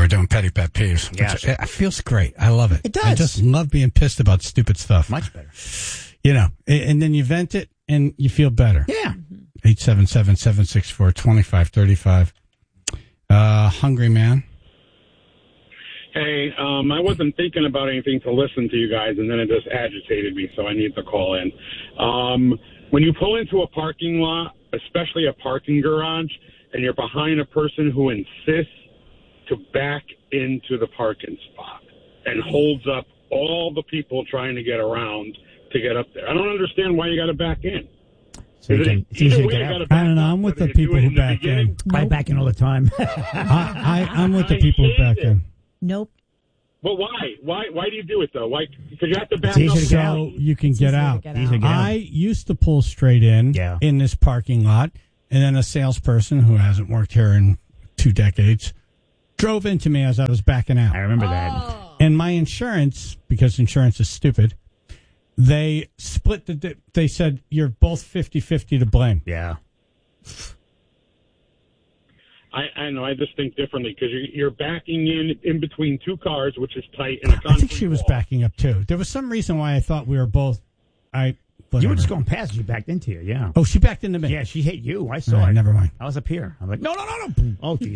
doing petty pet peeves. Yes. It feels great. I love it. It does. I just love being pissed about stupid stuff. Much better. You know, and then you vent it and you feel better. Yeah. 877-764-2535. Hungry Man. Hey, I wasn't thinking about anything to listen to you guys, and then it just agitated me, so I need to call in. When you pull into a parking lot, especially a parking garage, and you're behind a person who insists to back into the parking spot and holds up all the people trying to get around to get up there. I don't understand why you got to back in. So it's easy to get out. I don't know. I'm with the people who back in. I back in all the time. I'm with the people who back in. Nope. But why? Why do you do it, though? Why? Because you have to back It's easy up. to get out. So you can get out. Easy to get out. I used to pull straight in in this parking lot, and then a salesperson who hasn't worked here in 2 decades drove into me as I was backing out. I remember that. And my insurance, because insurance is stupid, they split they said you're both 50-50 to blame. Yeah. I know. I just think differently because you're backing in between 2 cars, which is tight. And I think she was backing up too. There was some reason why I thought we were both. You were just going past. She backed into you. Yeah. Oh, she backed into me. Yeah, she hit you. I saw All right, it. never mind. I was up here. I'm like, no. Oh, geez.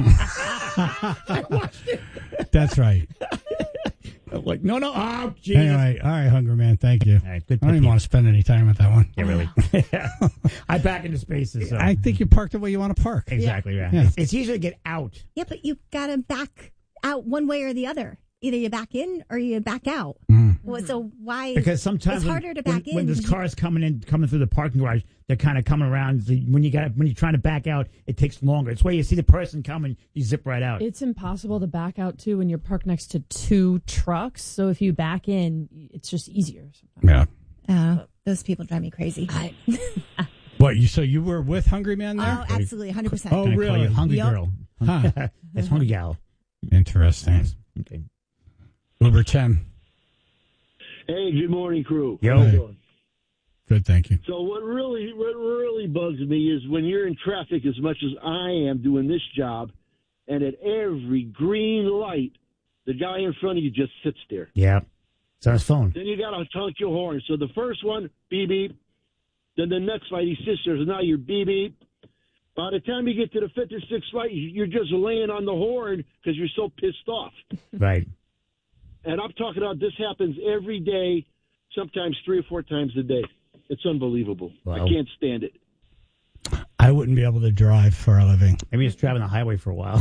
I watched it. That's right. I'm like, no. Oh, geez. Anyway, all right, Hungry Man. Thank you. All right, good. I don't even want to spend any time with that one. Yeah, really. I back into spaces. So. I think you park the way you want to park. Exactly. Yeah. Yeah. It's easier to get out. Yeah, but you got to back out one way or the other. Either you back in or you back out. Well, so why? Because sometimes it's harder to back in. When there's cars coming through the parking garage, they're kind of coming around. When you're trying to back out, it takes longer. It's where you see the person coming, you zip right out. It's impossible to back out too when you're parked next to 2 trucks. So if you back in, it's just easier. Yeah. Those people drive me crazy. What? So you were with Hungry Man there? Oh, absolutely, 100%. Oh, Can I really? call you Hungry Yep. Girl. Huh. That's Hungry Gal. Interesting. Okay. Uber 10. Hey, good morning, crew. Yo. How you doing? Good, thank you. So what really bugs me is when you're in traffic as much as I am doing this job, and at every green light, the guy in front of you just sits there. Yeah. It's on his phone. Then you got to honk your horn. So the first one, beep, beep. Then the next light, he sits there. So now you're beep, beep. By the time you get to the 56th light, you're just laying on the horn because you're so pissed off. Right. And I'm talking about this happens every day, sometimes 3 or 4 times a day. It's unbelievable. Wow. I can't stand it. I wouldn't be able to drive for a living. Maybe he's driving the highway for a while.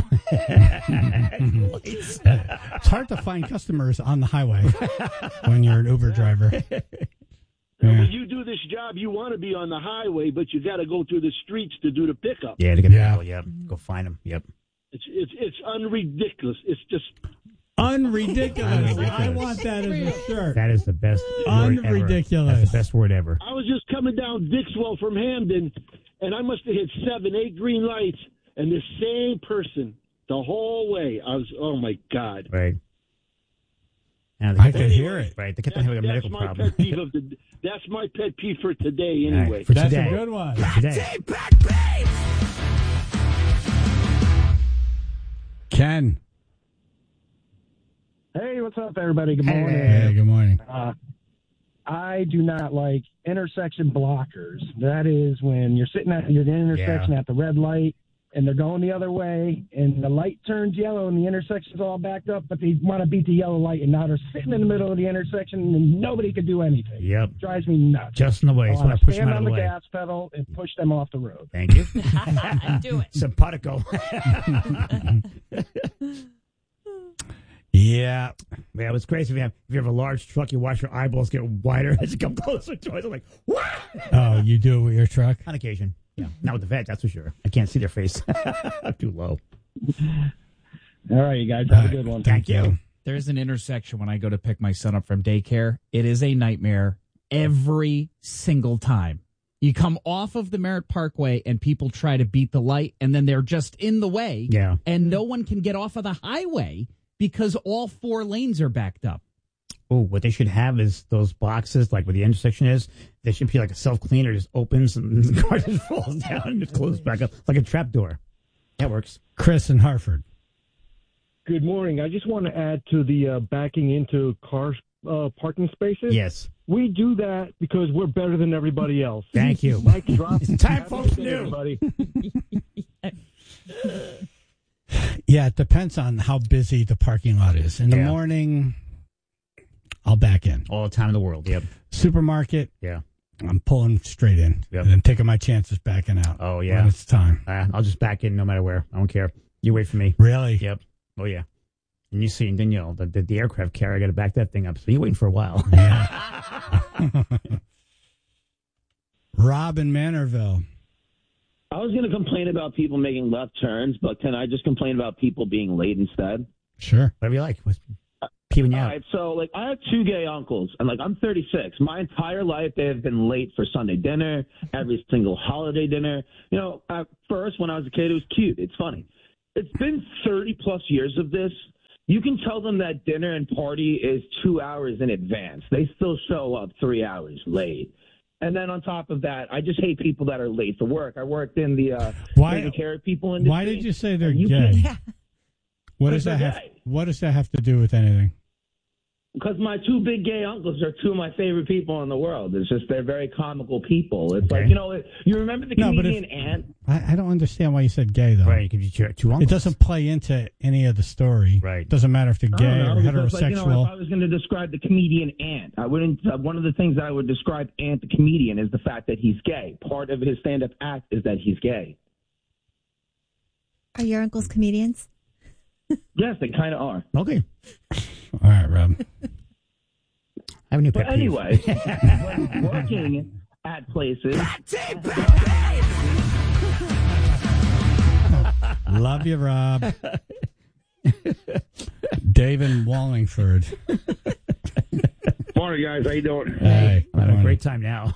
It's hard to find customers on the highway when you're an Uber driver. And when you do this job, you want to be on the highway, but you got to go through the streets to do the pickup. Yeah, to get people. Yep. Go find them. Yep. It's unridiculous. It's just unridiculous. I want that as a shirt. That is the best word ever. Unridiculous. That's the best word ever. I was just coming down Dixwell from Hamden, and I must have hit 7, 8 green lights, and the same person the whole way. I was, oh my God. Right. I could hear it. Right. They kept on having a medical problem. That's my pet peeve for today, anyway. Right. For That's today. a good one. Today. Ken. Hey, what's up, everybody? Good morning. Hey, good morning. I do not like intersection blockers. That is when you're sitting at your intersection at the red light, and they're going the other way, and the light turns yellow, and the intersection's all backed up, but they want to beat the yellow light, and now they're sitting in the middle of the intersection, and nobody can do anything. Yep. Drives me nuts. Just in the way. I So I want push to them stand out on of the the way. gas pedal and push them off the road. Thank you. Do it. Simpatico. Yeah. Yeah, it's crazy. If you have a large truck, you watch your eyeballs get wider as you come closer to it. I'm like, what? Oh, you do it with your truck? On occasion. Yeah. Not with the vet, that's for sure. I can't see their face. I'm too low. All right, you guys have a good one. Thank you. There's an intersection when I go to pick my son up from daycare. It is a nightmare every single time. You come off of the Merritt Parkway and people try to beat the light, and then they're just in the way. Yeah. And no one can get off of the highway because all 4 lanes are backed up. Oh, what they should have is those boxes, like where the intersection is. There should be like a self-cleaner, just opens and the car just falls down and just closes back up like a trap door. That works. Chris in Hartford. Good morning. I just want to add to the backing into car parking spaces. Yes. We do that because we're better than everybody else. Thank you. Mike, drop. Time folks knew. Everybody. Yeah, it depends on how busy the parking lot is. In the morning, I'll back in. All the time in the world, yep. Supermarket, yeah, I'm pulling straight in. Yep. And then taking my chances backing out. Oh, yeah. When it's time. I'll just back in no matter where. I don't care. You wait for me. Really? Yep. Oh, yeah. And you see, and then, the aircraft carrier got to back that thing up. So you're waiting for a while. Yeah. Rob in Manorville. I was going to complain about people making left turns, but can I just complain about people being late instead? Sure. Whatever you like. What's keeping you out? All right, so, I have two gay uncles, and, I'm 36. My entire life, they have been late for Sunday dinner, every single holiday dinner. At first, when I was a kid, it was cute. It's funny. It's been 30-plus years of this. You can tell them that dinner and party is 2 hours in advance. They still show up 3 hours late. And then on top of that, I just hate people that are late for work. I worked in the taking care of people industry. Why did you say they're gay? What does that have to do with anything? Because my two big gay uncles are two of my favorite people in the world. It's just they're very comical people. It's okay. You remember the comedian Ant? I don't understand why you said gay, though. Right, because you two uncles. It doesn't play into any of the story. Right. It doesn't matter if they're gay or heterosexual. If I was going to describe the comedian Ant, I wouldn't. One of the things that I would describe Ant the comedian is the fact that he's gay. Part of his stand-up act is that he's gay. Are your uncles comedians? Yes, they kind of are. Okay. All right, Rob. I have a new but pet anyway, when working at places. Love you, Rob. Dave in Wallingford. Morning, guys. How you doing? Hey, I'm having a great time now.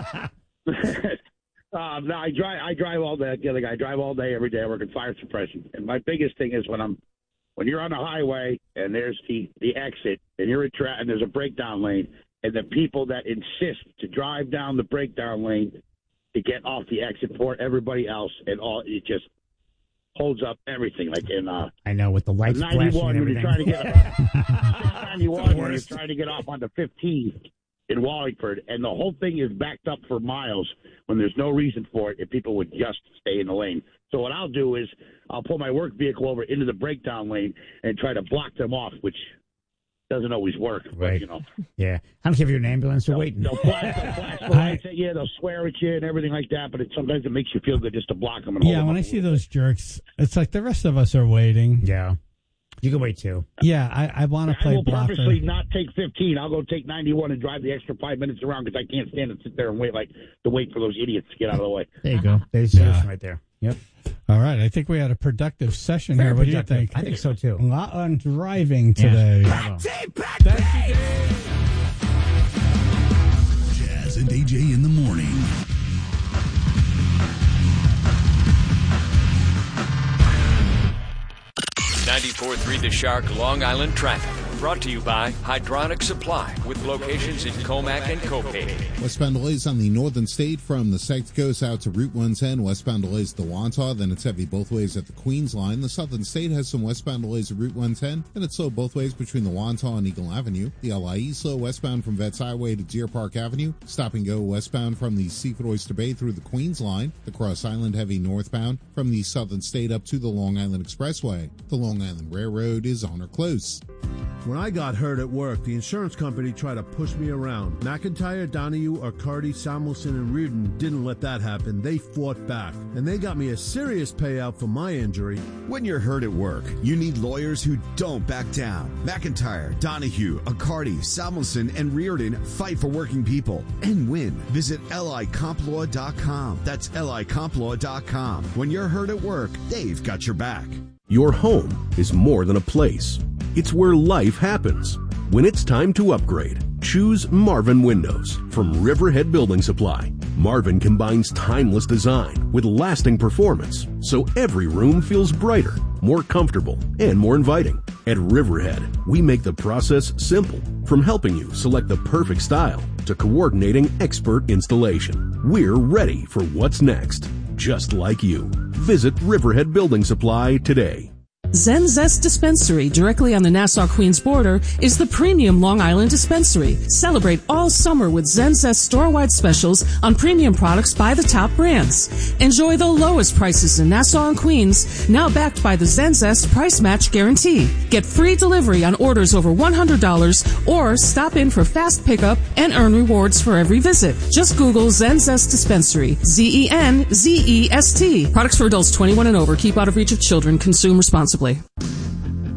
No, I drive all day. The other guy, I drive all day, every day. I work in fire suppression, and my biggest thing is when you're on the highway and there's the exit and you're and there's a breakdown lane, and the people that insist to drive down the breakdown lane to get off the exit for everybody else, and it just holds up everything. Like in I know, with the lights flashing and everything. When you're trying to get 91 when you're trying to get off onto 15 in Wallingford, and the whole thing is backed up for miles when there's no reason for it if people would just stay in the lane. So what I'll do is I'll pull my work vehicle over into the breakdown lane and try to block them off, which doesn't always work. Right. But, Yeah. How much of your ambulance are waiting? They'll flash the lights at you, they'll swear at you and everything like that, but sometimes it makes you feel good just to block them. And hold them when up I see those jerks, it's like the rest of us are waiting. Yeah. You can wait, too. Yeah, I want to play blocker. I will purposely not take 15. I'll go take 91 and drive the extra 5 minutes around because I can't stand to sit there and wait for those idiots to get out of the way. There you go. There's the solution right there. Yep. All right. I think we had a productive session here. What do you think? I think so, too. A lot on driving today. Thank you, Dave. Jazz and AJ in the morning. .3 The Shark, Long Island traffic. Brought to you by Hydronic Supply with locations in Comac and Copay. Westbound delays on the northern state from the Sector Coast out to Route 110. Westbound delays at the Wantagh, then it's heavy both ways at the Queens line. The southern state has some westbound delays at Route 110, and it's slow both ways between the Wantagh and Eagle Avenue. The LIE slow westbound from Vets Highway to Deer Park Avenue. Stop and go westbound from the Seaford Oyster Bay through the Queens line. The Cross Island heavy northbound from the southern state up to the Long Island Expressway. The Long Island Railroad is on or close. When I got hurt at work, the insurance company tried to push me around. McIntyre, Donahue, Arcardi, Samuelson, and Reardon didn't let that happen. They fought back, and they got me a serious payout for my injury. When you're hurt at work, you need lawyers who don't back down. McIntyre, Donahue, Arcardi, Samuelson, and Reardon fight for working people and win. Visit LICompLaw.com. That's LICompLaw.com. When you're hurt at work, they've got your back. Your home is more than a place. It's where life happens. When it's time to upgrade, choose Marvin Windows from Riverhead Building Supply. Marvin combines timeless design with lasting performance, so every room feels brighter, more comfortable, and more inviting. At Riverhead, we make the process simple, from helping you select the perfect style to coordinating expert installation. We're ready for what's next, just like you. Visit Riverhead Building Supply today. Zen Zest Dispensary, directly on the Nassau-Queens border, is the premium Long Island dispensary. Celebrate all summer with Zen Zest store-wide specials on premium products by the top brands. Enjoy the lowest prices in Nassau and Queens, now backed by the Zen Zest Price Match Guarantee. Get free delivery on orders over $100 or stop in for fast pickup and earn rewards for every visit. Just Google Zen Zest Dispensary, ZENZEST. Products for adults 21 and over. Keep out of reach of children. Consume responsibly.